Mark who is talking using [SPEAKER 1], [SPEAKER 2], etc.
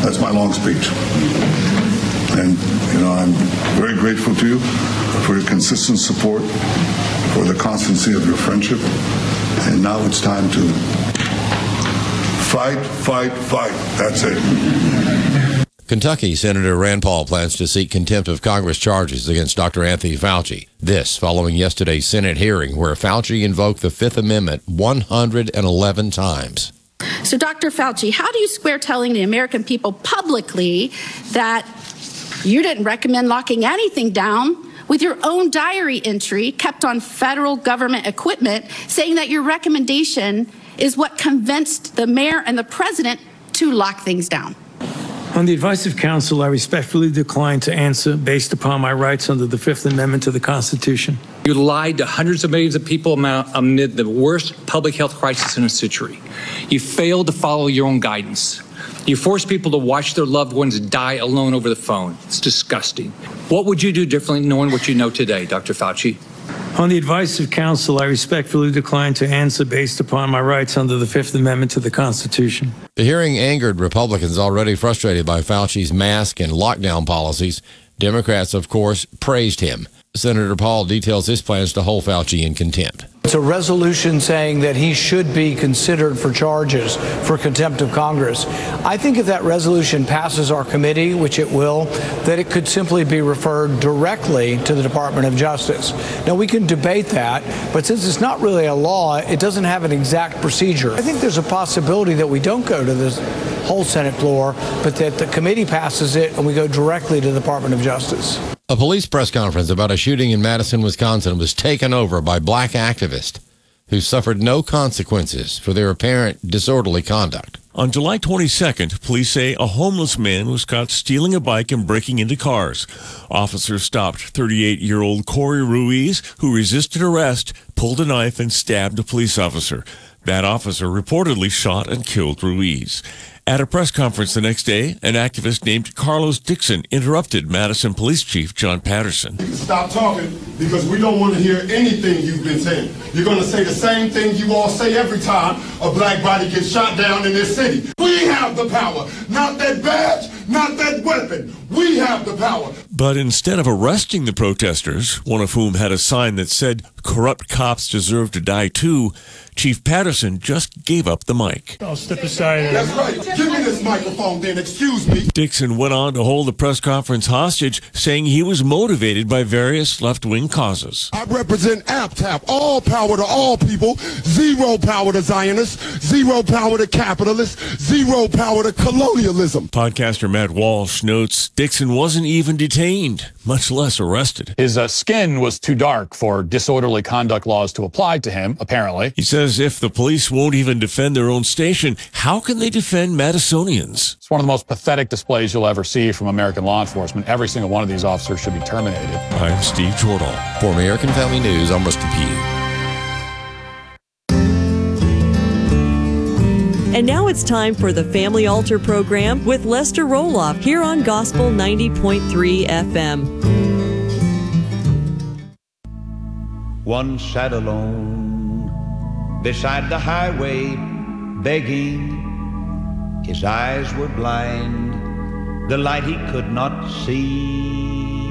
[SPEAKER 1] That's my long speech. And, I'm very grateful to you for your consistent support, for the constancy of your friendship. And now it's time to fight. That's it.
[SPEAKER 2] Kentucky Senator Rand Paul plans to seek contempt of Congress charges against Dr. Anthony Fauci. This following yesterday's Senate hearing where Fauci invoked the Fifth Amendment 111 times.
[SPEAKER 3] So, Dr. Fauci, how do you square telling the American people publicly that you didn't recommend locking anything down with your own diary entry kept on federal government equipment, saying that your recommendation is what convinced the mayor and the president to lock things down?
[SPEAKER 4] On the advice of counsel, I respectfully decline to answer based upon my rights under the Fifth Amendment to the Constitution.
[SPEAKER 5] You lied to hundreds of millions of people amid the worst public health crisis in a century. You failed to follow your own guidance. You forced people to watch their loved ones die alone over the phone. It's disgusting. What would you do differently knowing what you know today, Dr. Fauci?
[SPEAKER 4] On the advice of counsel, I respectfully decline to answer based upon my rights under the Fifth Amendment to the Constitution.
[SPEAKER 2] The hearing angered Republicans already frustrated by Fauci's mask and lockdown policies. Democrats, of course, praised him. Senator Paul details his plans to hold Fauci in contempt.
[SPEAKER 6] It's a resolution saying that he should be considered for charges for contempt of Congress. I think if that resolution passes our committee, which it will, that it could simply be referred directly to the Department of Justice. Now, we can debate that, but since it's not really a law, it doesn't have an exact procedure. I think there's a possibility that we don't go to this whole Senate floor, but that the committee passes it and we go directly to the Department of Justice.
[SPEAKER 2] A police press conference about a shooting in Madison, Wisconsin was taken over by black activists who suffered no consequences for their apparent disorderly conduct.
[SPEAKER 7] On July 22nd, police say a homeless man was caught stealing a bike and breaking into cars. Officers stopped 38-year-old Corey Ruiz, who resisted arrest, pulled a knife, and stabbed a police officer. That officer reportedly shot and killed Ruiz. At a press conference the next day, an activist named Carlos Dixon interrupted Madison Police Chief John Patterson.
[SPEAKER 8] Stop talking because we don't want to hear anything you've been saying. You're going to say the same thing you all say every time a black body gets shot down in this city. We have the power, not that badge, not that weapon. We have the power.
[SPEAKER 7] But instead of arresting the protesters, one of whom had a sign that said, "Corrupt cops deserve to die too," Chief Patterson just gave up the mic.
[SPEAKER 4] I'll step aside.
[SPEAKER 8] That's right. Give me this microphone then, excuse me.
[SPEAKER 7] Dixon went on to hold the press conference hostage, saying he was motivated by various left-wing causes.
[SPEAKER 8] I represent APTAP, all power to all people, zero power to Zionists, zero power to capitalists, zero power to colonialism.
[SPEAKER 7] Podcaster Matt Walsh notes Dixon wasn't even detained, much less arrested.
[SPEAKER 9] His skin was too dark for disorderly conduct laws to apply to him, apparently.
[SPEAKER 7] He says if the police won't even defend their own station, how can they defend Madisonians?
[SPEAKER 9] It's one of the most pathetic displays you'll ever see from American law enforcement. Every single one of these officers should be terminated.
[SPEAKER 7] I'm Steve Jordahl.
[SPEAKER 2] For American Family News, I'm Rusty Pugh.
[SPEAKER 10] And now it's time for the Family Altar program with Lester Roloff here on Gospel 90.3 FM.
[SPEAKER 11] One sat alone beside the highway, begging. His eyes were blind, the light he could not see.